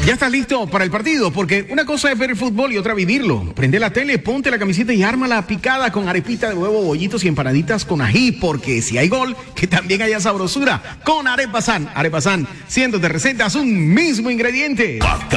Ya estás listo para el partido, porque una cosa es ver el fútbol y otra vivirlo. Prende la tele, ponte la camiseta y arma la picada con arepita de huevo, bollitos y empanaditas con ají, porque si hay gol, que también haya sabrosura. Con Arepa San, cientos de recetas, un mismo ingrediente.